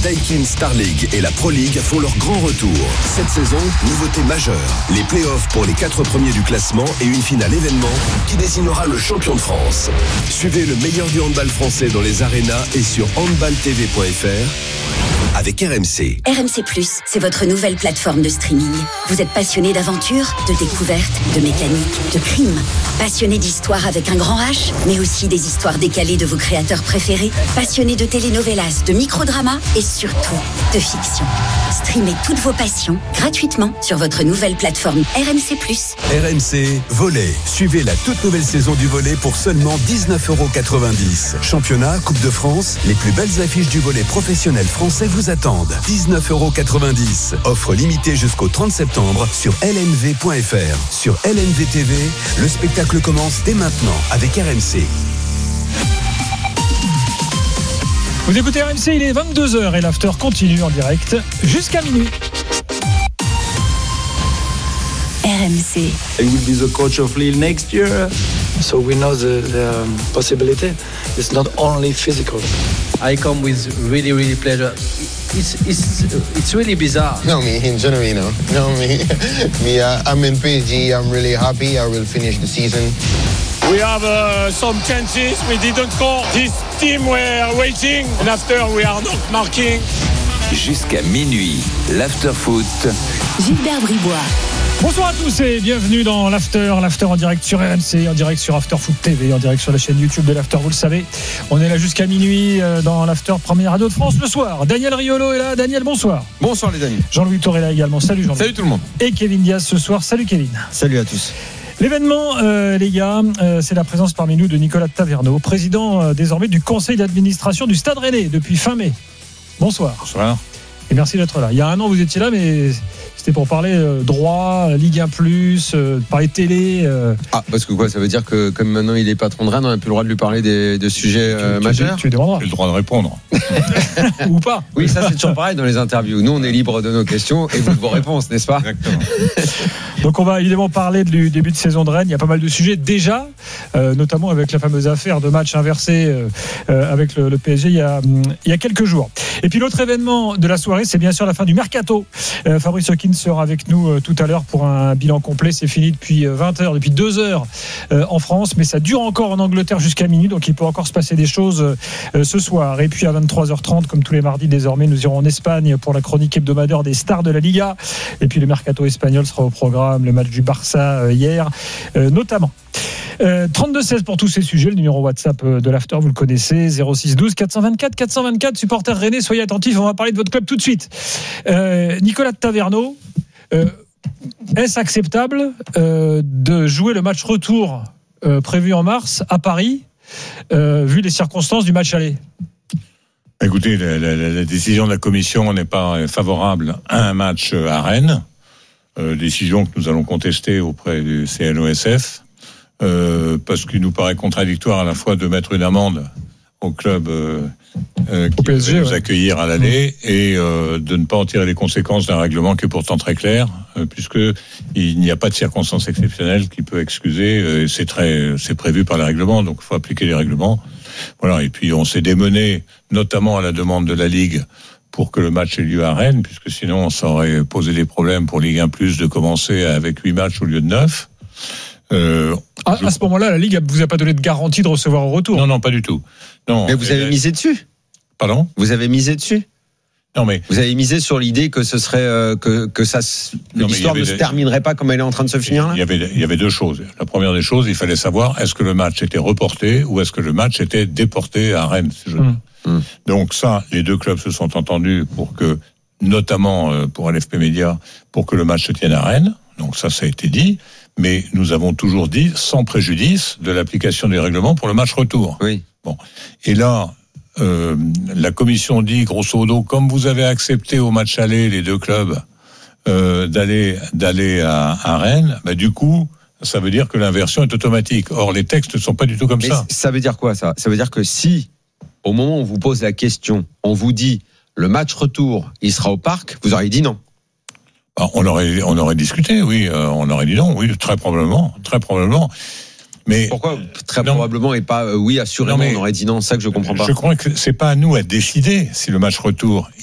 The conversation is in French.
Daikin Star League et la Pro League font leur grand retour. Cette saison, nouveauté majeure. Les playoffs pour les 4 premiers du classement et une finale événement qui désignera le champion de France. Suivez le meilleur du handball français dans les arénas et sur handballtv.fr avec RMC. RMC+, c'est votre nouvelle plateforme de streaming. Vous êtes passionné d'aventure, de découverte, de mécanique, de crime. Passionné d'histoire avec un grand H, mais aussi des histoires décalées de vos créateurs préférés. Passionné de telenovelas, de microdramas et surtout de fiction. Streamez toutes vos passions gratuitement sur votre nouvelle plateforme RMC+. RMC Volley. Suivez la toute nouvelle saison du volley pour seulement 19,90 €. Championnat, Coupe de France, les plus belles affiches du volley professionnel français vous attendent. 19,90 €. Offre limitée jusqu'au 30 septembre sur lnv.fr. Sur LNV TV, le spectacle commence dès maintenant avec RMC. Vous écoutez RMC, il est 22h et l'after continue en direct jusqu'à minuit. RMC. I will be the coach of Lille next year. So we know the possibility. It's not only physical. I come with really pleasure. It's really bizarre. No, me in January, no. No, me, I'm in PSG. I'm really happy. I will finish the season. We have some chances. We didn't score. This team were waiting, and after we are not marking. Jusqu'à minuit, l'after-foot. Gilbert Bribois. Bonsoir à tous et bienvenue dans l'after en direct sur RMC, en direct sur After Foot TV, en direct sur la chaîne YouTube de l'after, vous le savez. On est là jusqu'à minuit dans l'after première radio de France le soir. Daniel Riolo est là. Daniel, bonsoir. Bonsoir les amis. Jean-Louis Torella également. Salut Jean-Louis. Salut tout le monde. Et Kevin Diaz ce soir. Salut Kevin. Salut à tous. L'événement, les gars, c'est la présence parmi nous de Nicolas Taverneau, président désormais du conseil d'administration du Stade Rennais depuis fin mai. Bonsoir. Bonsoir. Et merci d'être là. Il y a un an, vous étiez là, mais c'était pour parler droit, Ligue 1+, parler télé. Ah, parce que quoi, ça veut dire que comme maintenant il est patron de Rennes, on n'a plus le droit de lui parler de sujets majeurs. Tu demanderas. J'ai le droit de répondre. Ou pas. Oui, ça c'est toujours pareil dans les interviews. Nous, on est libre de nos questions et vous de vos réponses, n'est-ce pas ? Exactement. Donc on va évidemment parler du début de saison de Rennes. Il y a pas mal de sujets déjà, notamment avec la fameuse affaire de match inversé avec le PSG il y a quelques jours. Et puis l'autre événement de la soirée, c'est bien sûr la fin du mercato. Fabrice Hawkins sera avec nous tout à l'heure pour un bilan complet. C'est fini depuis 20h, depuis 2h en France, mais ça dure encore en Angleterre jusqu'à minuit, donc il peut encore se passer des choses ce soir. Et puis à 23h30, comme tous les mardis désormais, nous irons en Espagne pour la chronique hebdomadaire des stars de la Liga. Et puis le mercato espagnol sera au programme, le match du Barça hier notamment. 32-16 pour tous ces sujets, le numéro WhatsApp de l'After, vous le connaissez, 06 424 424, supporters rennais, soyez attentifs, on va parler de votre club tout de suite. Nicolas Taverneau, est-ce acceptable de jouer le match retour prévu en mars à Paris, vu les circonstances du match aller ? Écoutez, la décision de la commission n'est pas favorable à un match à Rennes, décision que nous allons contester auprès du CNOSF. Parce qu'il nous paraît contradictoire à la fois de mettre une amende au club qui PSG, nous accueillir à l'aller et de ne pas en tirer les conséquences d'un règlement qui est pourtant très clair, puisque il n'y a pas de circonstances exceptionnelles qui peut excuser. C'est prévu par les règlements, donc il faut appliquer les règlements. Voilà. Et puis on s'est démené, notamment à la demande de la Ligue, pour que le match ait lieu à Rennes, puisque sinon ça aurait posé des problèmes pour Ligue 1+ de commencer avec 8 matchs au lieu de 9. À ce moment-là, la Ligue vous a pas donné de garantie de recevoir au retour. Non, pas du tout. Non. Mais vous avez misé dessus ? Pardon ? Vous avez misé dessus ? Non, mais vous avez misé sur l'idée que ce serait que l'histoire ne se terminerait pas comme elle est en train de se finir là ? Il y avait deux choses. La première des choses, il fallait savoir est-ce que le match était reporté ou est-ce que le match était déporté à Rennes. Donc ça, les deux clubs se sont entendus pour que, notamment pour LFP Média, pour que le match se tienne à Rennes. Donc ça a été dit. Mais nous avons toujours dit sans préjudice de l'application des règlements pour le match retour. Oui. Bon. Et là, la commission dit, grosso modo, comme vous avez accepté au match aller, les deux clubs, d'aller à Rennes, bah, du coup, ça veut dire que l'inversion est automatique. Or, les textes ne sont pas du tout comme ça. Ça veut dire quoi, ça ? Ça veut dire que si, au moment où on vous pose la question, on vous dit, le match retour, il sera au parc, vous auriez dit non. On aurait discuté, oui. On aurait dit non, oui, très probablement. Mais pourquoi très probablement et pas oui assurément on aurait dit non, c'est ça que je comprends pas. Je crois que c'est pas à nous à décider si le match retour